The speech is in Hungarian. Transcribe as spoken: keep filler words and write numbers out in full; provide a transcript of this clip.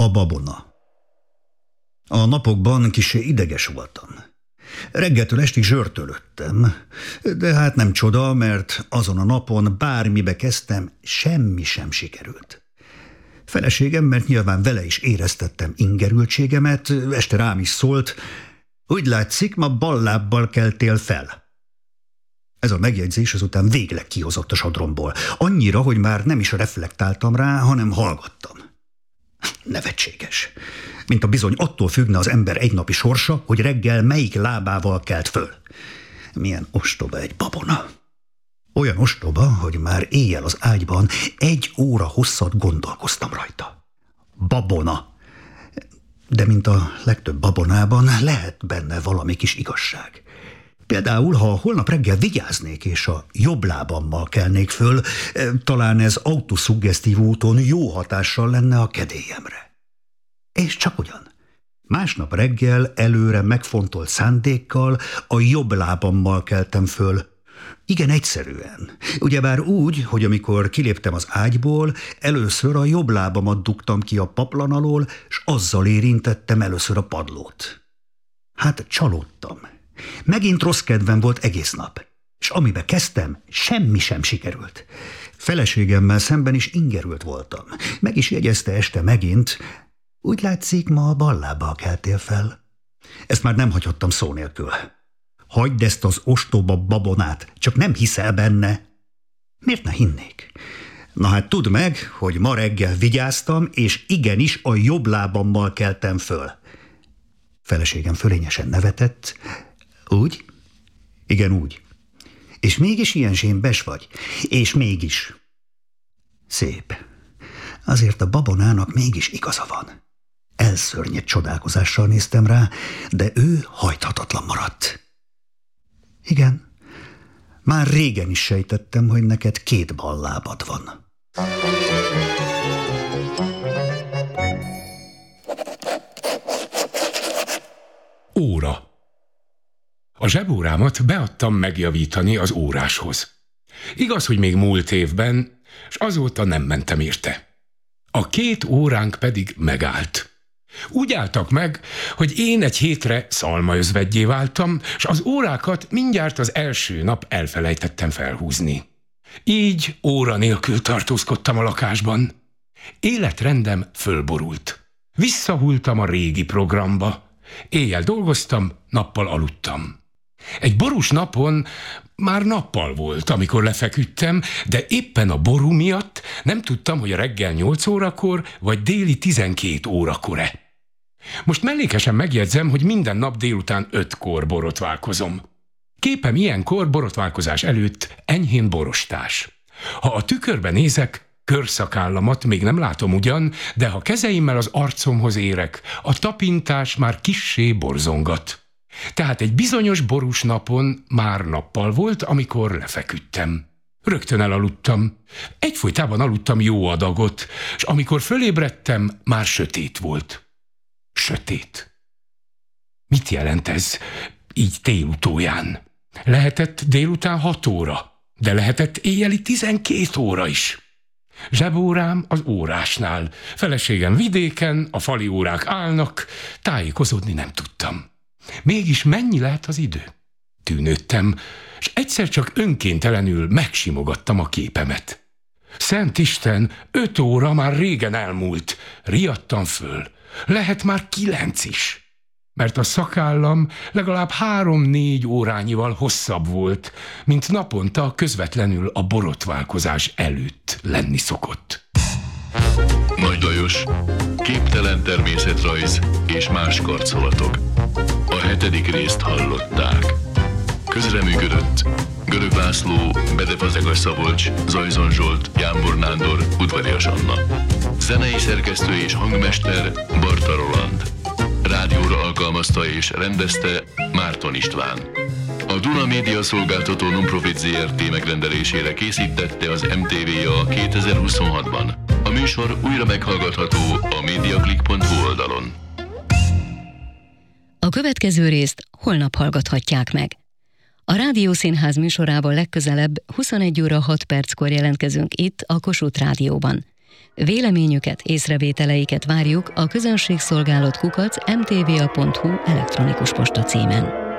A babona. A napokban kissé ideges voltam. Reggeltől estig zsörtölöttem, de hát nem csoda, mert azon a napon bármibe kezdtem, semmi sem sikerült. Feleségem, mert nyilván vele is éreztettem ingerültségemet, este rám is szólt, úgy látszik, ma ballábbal keltél fel. Ez a megjegyzés azután végleg kihozott a sodromból, annyira, hogy már nem is reflektáltam rá, hanem hallgattam. Nevetséges. Mint a bizony attól függne az ember egynapi sorsa, hogy reggel melyik lábával kelt föl. Milyen ostoba egy babona. Olyan ostoba, hogy már éjjel az ágyban egy óra hosszat gondolkoztam rajta. Babona. De mint a legtöbb babonában, lehet benne valami kis igazság. Például, ha holnap reggel vigyáznék és a jobb lábammal kelnék föl, talán ez autoszuggesztív úton jó hatással lenne a kedélyemre. És csak ugyan. Másnap reggel előre megfontolt szándékkal a jobb lábammal keltem föl. Igen egyszerűen. Ugyebár úgy, hogy amikor kiléptem az ágyból, először a jobb lábamat dugtam ki a paplan alól, s azzal érintettem először a padlót. Hát csalódtam. Megint rossz kedvem volt egész nap, és amibe kezdtem, semmi sem sikerült. Feleségemmel szemben is ingerült voltam. Meg is jegyezte este megint, úgy látszik, ma a bal lábbal keltél fel. Ezt már nem hagyhattam szó nélkül. Hagyd ezt az ostoba babonát, csak nem hiszel benne. Miért ne hinnék? Na hát tudd meg, hogy ma reggel vigyáztam, és igenis a jobb lábammal keltem föl. Feleségem fölényesen nevetett. Úgy? Igen, úgy. És mégis ilyen zsémbes vagy? És mégis. Szép. Azért a babonának mégis igaza van. Elszörnyedt csodálkozással néztem rá, de ő hajthatatlan maradt. Igen, már régen is sejtettem, hogy neked két ballábad van. Óra. A zsebórámat beadtam megjavítani az óráshoz. Igaz, hogy még múlt évben, és azóta nem mentem érte. A két óránk pedig megállt. Úgy álltak meg, hogy én egy hétre szalmaözveggyé váltam, és az órákat mindjárt az első nap elfelejtettem felhúzni. Így óra nélkül tartózkodtam a lakásban. Életrendem fölborult. Visszahultam a régi programba. Éjjel dolgoztam, nappal aludtam. Egy borús napon már nappal volt, amikor lefeküdtem, de éppen a ború miatt nem tudtam, hogy reggel nyolc órakor vagy déli tizenkét órakor-e. Most mellékesen megjegyzem, hogy minden nap délután ötkor borotválkozom. Képem ilyenkor borotválkozás előtt enyhén borostás. Ha a tükörbe nézek, körszakállamat még nem látom ugyan, de ha kezeimmel az arcomhoz érek, a tapintás már kissé borzongat. Tehát egy bizonyos borús napon már nappal volt, amikor lefeküdtem. Rögtön elaludtam. Egyfolytában aludtam jó adagot, és amikor fölébredtem, már sötét volt. Sötét. Mit jelent ez így délutóján? Lehetett délután hat óra, de lehetett éjjeli tizenkét óra is. Zsebórám az órásnál, feleségem vidéken, a fali órák állnak, tájékozódni nem tudtam. Mégis mennyi lehet az idő? Tűnődtem, és egyszer csak önkéntelenül megsimogattam a képemet. Szent Isten, öt óra már régen elmúlt, riadtam föl. Lehet már kilenc is, mert a szakállam legalább három-négy órányival hosszabb volt, mint naponta közvetlenül a borotválkozás előtt lenni szokott. Nagy Lajos, képtelen természetrajz és más karcolatok. A hetedik részt hallották. Közreműködött Görög László, Bedefazekas Szabolcs, Zajzon Zsolt, Jámbor Nándor, Udvarias Anna. Zenei szerkesztő és hangmester Barta Roland. Rádióra alkalmazta és rendezte Márton István. A Duna Média Szolgáltató Nonprofit zé er té megrendelésére készítette az em té vé a kétezer-huszonhatban. A műsor újra meghallgatható a mediaclick pont hu oldalon. A következő részt holnap hallgathatják meg. A Rádiószínház műsorával legközelebb huszonegy óra hat perckor jelentkezünk itt a Kossuth Rádióban. Véleményüket, észrevételeiket várjuk a közönségszolgálat kukac em té vé á pont hú elektronikus posta címen.